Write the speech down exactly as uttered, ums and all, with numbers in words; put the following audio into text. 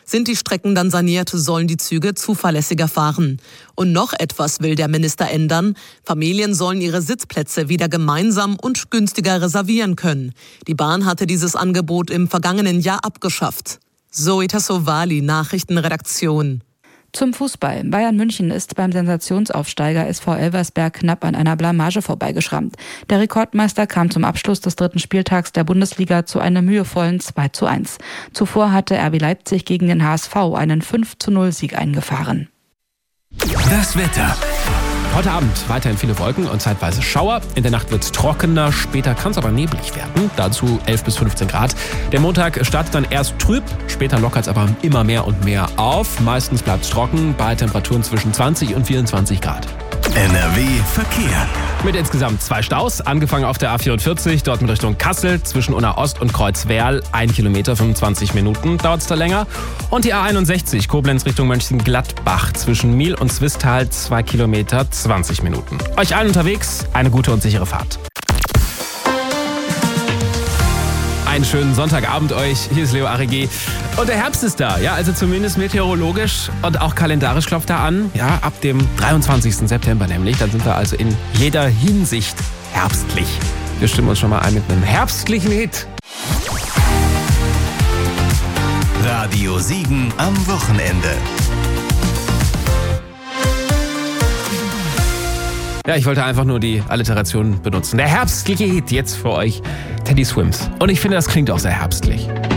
Sind die Strecken dann saniert, sollen die Züge zuverlässiger fahren. Und noch etwas will der Minister ändern. Familien sollen ihre Sitzplätze wieder gemeinsam und günstiger reservieren können. Die Bahn hatte dieses Angebot im vergangenen Jahr abgeschafft. Zoe Tassovali, Nachrichtenredaktion. Zum Fußball. Bayern München ist beim Sensationsaufsteiger S V Elversberg knapp an einer Blamage vorbeigeschrammt. Der Rekordmeister kam zum Abschluss des dritten Spieltags der Bundesliga zu einem mühevollen zwei zu eins. Zuvor hatte R B Leipzig gegen den H S V einen fünf zu null Sieg eingefahren. Das Wetter. Heute Abend weiterhin viele Wolken und zeitweise Schauer. In der Nacht wird es trockener, später kann es aber neblig werden. Dazu elf bis fünfzehn Grad. Der Montag startet dann erst trüb, später lockert es aber immer mehr und mehr auf. Meistens bleibt es trocken, bei Temperaturen zwischen zwanzig und vierundzwanzig Grad. N R W Verkehr. Mit insgesamt zwei Staus, angefangen auf der A vierundvierzig, dort in Richtung Kassel, zwischen Unna Ost und Kreuzwerl, ein Kilometer, fünfundzwanzig Minuten dauert es da länger. Und die A einundsechzig, Koblenz Richtung Mönchengladbach, zwischen Miel und Zwistal, zwei Kilometer, zwanzig Minuten. Euch allen unterwegs, eine gute und sichere Fahrt. Einen schönen Sonntagabend euch. Hier ist Leo Arrigé. Und der Herbst ist da, ja, also zumindest meteorologisch und auch kalendarisch klopft er an. Ja, ab dem dreiundzwanzigsten September nämlich. Dann sind wir also in jeder Hinsicht herbstlich. Wir stimmen uns schon mal ein mit einem herbstlichen Hit. Radio Siegen am Wochenende. Ja, ich wollte einfach nur die Alliteration benutzen. Der herbstliche Hit jetzt für euch, Teddy Swims. Und ich finde, das klingt auch sehr herbstlich.